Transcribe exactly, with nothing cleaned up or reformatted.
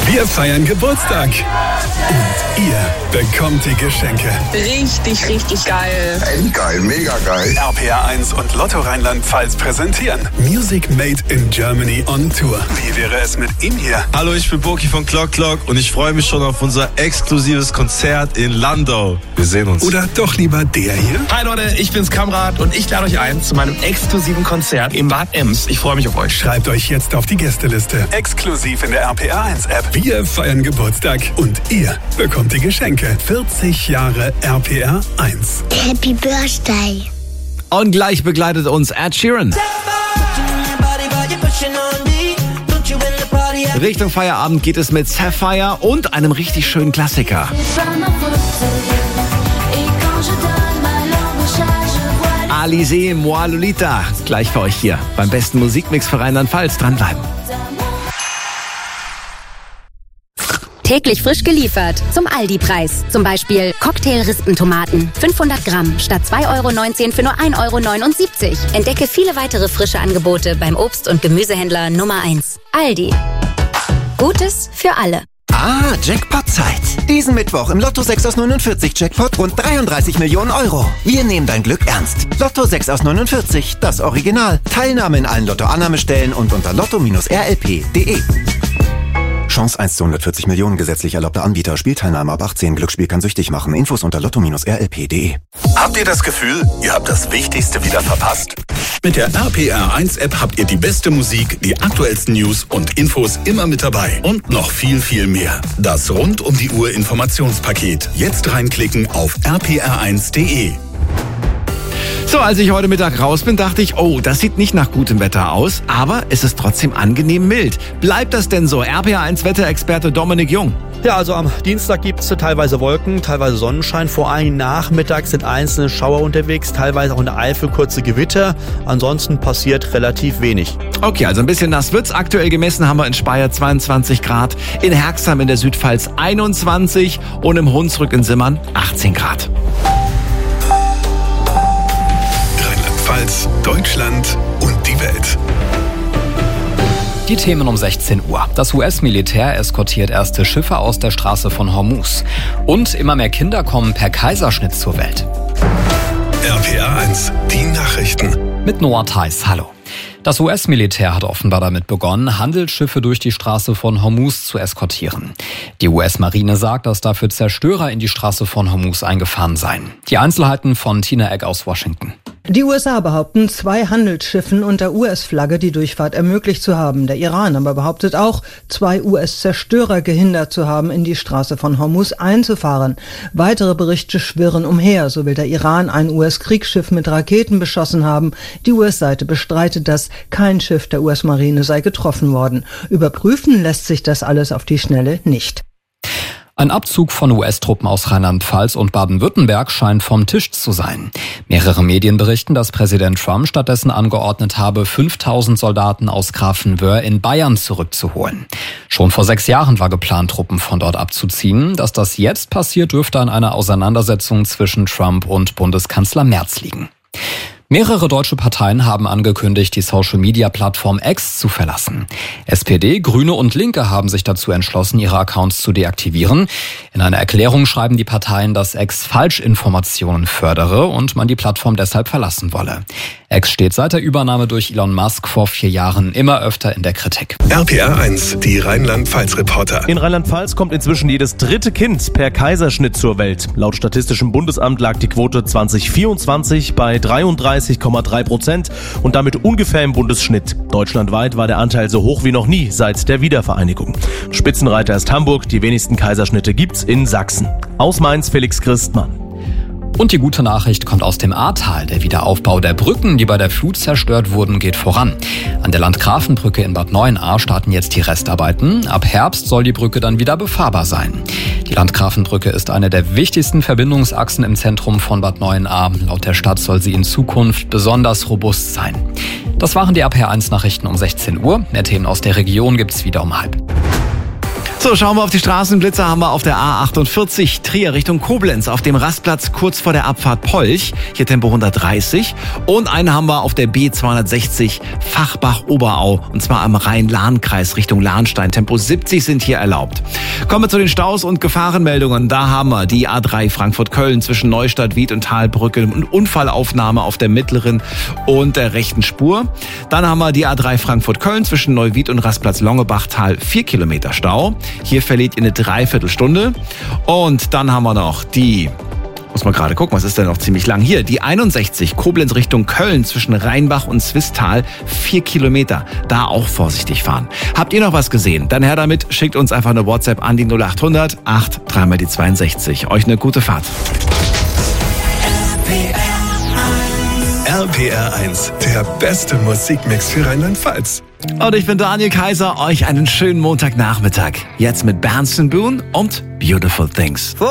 Wir feiern Geburtstag. Und ihr bekommt die Geschenke. Richtig, richtig geil. Endgeil, mega geil. R P R eins und Lotto Rheinland-Pfalz präsentieren Music Made in Germany on Tour. Wie wäre es mit ihm hier? Hallo, ich bin Boki von Clock Clock und ich freue mich schon auf unser exklusives Konzert in Landau. Wir sehen uns. Oder doch lieber der hier? Hi Leute, ich bin's Kamrat und ich lade euch ein zu meinem exklusiven Konzert im Bad Ems. Ich freue mich auf euch. Schreibt euch jetzt auf die Gästeliste. Exklusiv in der R P R eins App. Wir feiern Geburtstag und ihr bekommt die Geschenke. vierzig Jahre R P R eins. Happy Birthday. Und gleich begleitet uns Ed Sheeran. Richtung Feierabend geht es mit Sapphire und einem richtig schönen Klassiker. Alizé, Moi Lolita. Gleich für euch hier beim besten Musikmix für Rheinland-Pfalz. Dranbleiben. Täglich frisch geliefert zum Aldi-Preis. Zum Beispiel Cocktail-Rispentomaten. fünfhundert Gramm statt zwei Euro neunzehn für nur ein Euro neunundsiebzig. Entdecke viele weitere frische Angebote beim Obst- und Gemüsehändler Nummer eins. Aldi. Gutes für alle. Ah, Jackpot-Zeit. Diesen Mittwoch im Lotto sechs aus neunundvierzig Jackpot rund dreiunddreißig Millionen Euro. Wir nehmen dein Glück ernst. Lotto sechs aus neunundvierzig, das Original. Teilnahme in allen Lotto-Annahmestellen und unter lotto R L P punkt de. Chance eins zu hundertvierzig Millionen, gesetzlich erlaubter Anbieter. Spielteilnahme ab achtzehn. Glücksspiel kann süchtig machen. Infos unter lotto R L P punkt de. Habt ihr das Gefühl, ihr habt das Wichtigste wieder verpasst? Mit der R P R eins App habt ihr die beste Musik, die aktuellsten News und Infos immer mit dabei. Und noch viel, viel mehr. Das rund um die Uhr Informationspaket. Jetzt reinklicken auf r p r eins punkt de. So, als ich heute Mittag raus bin, dachte ich, oh, das sieht nicht nach gutem Wetter aus, aber es ist trotzdem angenehm mild. Bleibt das denn so? R P R eins Wetterexperte Dominik Jung. Ja, also am Dienstag gibt es teilweise Wolken, teilweise Sonnenschein. Vor allem nachmittags sind einzelne Schauer unterwegs, teilweise auch in der Eifel kurze Gewitter. Ansonsten passiert relativ wenig. Okay, also ein bisschen nass wird's. Aktuell gemessen haben wir in Speyer zweiundzwanzig Grad, in Herxheim in der Südpfalz einundzwanzig und im Hunsrück in Simmern achtzehn Grad. Rheinland-Pfalz, Deutschland und die Welt. Die Themen um sechzehn Uhr. Das U S-Militär eskortiert erste Schiffe aus der Straße von Hormuz. Und immer mehr Kinder kommen per Kaiserschnitt zur Welt. R P R eins, die Nachrichten. Mit Noah Theis, hallo. Das U S-Militär hat offenbar damit begonnen, Handelsschiffe durch die Straße von Hormuz zu eskortieren. Die U S-Marine sagt, dass dafür Zerstörer in die Straße von Hormuz eingefahren seien. Die Einzelheiten von Tina Eck aus Washington. Die U S A behaupten, zwei Handelsschiffen unter U S-Flagge die Durchfahrt ermöglicht zu haben. Der Iran aber behauptet auch, zwei U S-Zerstörer gehindert zu haben, in die Straße von Hormuz einzufahren. Weitere Berichte schwirren umher. So will der Iran ein U S-Kriegsschiff mit Raketen beschossen haben. Die U S-Seite bestreitet das. Kein Schiff der U S-Marine sei getroffen worden. Überprüfen lässt sich das alles auf die Schnelle nicht. Ein Abzug von U S-Truppen aus Rheinland-Pfalz und Baden-Württemberg scheint vom Tisch zu sein. Mehrere Medien berichten, dass Präsident Trump stattdessen angeordnet habe, fünftausend Soldaten aus Grafenwöhr in Bayern zurückzuholen. Schon vor sechs Jahren war geplant, Truppen von dort abzuziehen. Dass das jetzt passiert, dürfte an einer Auseinandersetzung zwischen Trump und Bundeskanzler Merz liegen. Mehrere deutsche Parteien haben angekündigt, die Social-Media-Plattform X zu verlassen. S P D, Grüne und Linke haben sich dazu entschlossen, ihre Accounts zu deaktivieren. In einer Erklärung schreiben die Parteien, dass X Falschinformationen fördere und man die Plattform deshalb verlassen wolle. X steht seit der Übernahme durch Elon Musk vor vier Jahren immer öfter in der Kritik. R P R eins, die Rheinland-Pfalz-Reporter. In Rheinland-Pfalz kommt inzwischen jedes dritte Kind per Kaiserschnitt zur Welt. Laut Statistischem Bundesamt lag die Quote zwanzig vierundzwanzig bei dreiunddreißig Komma drei Prozent und damit ungefähr im Bundesschnitt. Deutschlandweit war der Anteil so hoch wie noch nie seit der Wiedervereinigung. Spitzenreiter ist Hamburg, die wenigsten Kaiserschnitte gibt's in Sachsen. Aus Mainz Felix Christmann. Und die gute Nachricht kommt aus dem Ahrtal. Der Wiederaufbau der Brücken, die bei der Flut zerstört wurden, geht voran. An der Landgrafenbrücke in Bad Neuenahr starten jetzt die Restarbeiten. Ab Herbst soll die Brücke dann wieder befahrbar sein. Die Landgrafenbrücke ist eine der wichtigsten Verbindungsachsen im Zentrum von Bad Neuenahr. Laut der Stadt soll sie in Zukunft besonders robust sein. Das waren die R P R eins Nachrichten um sechzehn Uhr. Mehr Themen aus der Region gibt's wieder um halb. So, schauen wir auf die Straßenblitzer. Haben wir auf der A achtundvierzig Trier Richtung Koblenz auf dem Rastplatz kurz vor der Abfahrt Polch. Hier Tempo hundertdreißig. Und einen haben wir auf der B zweihundertsechzig Fachbach-Oberau. Und zwar am Rhein-Lahn-Kreis Richtung Lahnstein. Tempo siebzig sind hier erlaubt. Kommen wir zu den Staus und Gefahrenmeldungen. Da haben wir die A drei Frankfurt-Köln zwischen Neustadt, Wied und Talbrücke. Und Unfallaufnahme auf der mittleren und der rechten Spur. Dann haben wir die A drei Frankfurt-Köln zwischen Neuwied und Rastplatz Longebachtal. Vier Kilometer Stau. Hier verliert ihr eine Dreiviertelstunde. Und dann haben wir noch die, muss man gerade gucken, was ist denn noch ziemlich lang? Hier, die einundsechzig Koblenz Richtung Köln zwischen Rheinbach und Zwistal. Vier Kilometer. Da auch vorsichtig fahren. Habt ihr noch was gesehen? Dann her damit. Schickt uns einfach eine WhatsApp an die null achthundert acht drei mal die zweiundsechzig. Euch eine gute Fahrt. R P R eins, der beste Musikmix für Rheinland-Pfalz. Und ich bin Daniel Kaiser. Euch einen schönen Montagnachmittag. Jetzt mit Berndsen Boone und Beautiful Things.